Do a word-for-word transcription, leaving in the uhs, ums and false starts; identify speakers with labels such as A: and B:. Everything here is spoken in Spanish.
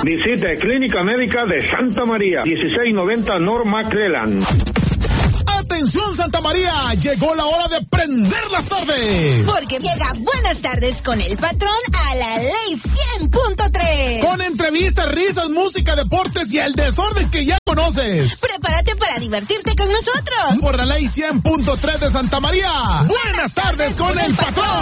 A: Visite Clínica Médica de Santa María, dieciséis noventa North McClellan.
B: Atención Santa María, llegó la hora de prender las tardes.
C: Porque llega Buenas Tardes con el Patrón a la Ley cien punto tres.
B: Con entrevistas, risas, música, deportes y el desorden que ya conoces.
C: Prepárate para divertirte con nosotros.
B: Por la Ley cien punto tres de Santa María. Buenas, Buenas tardes, tardes con el Patrón.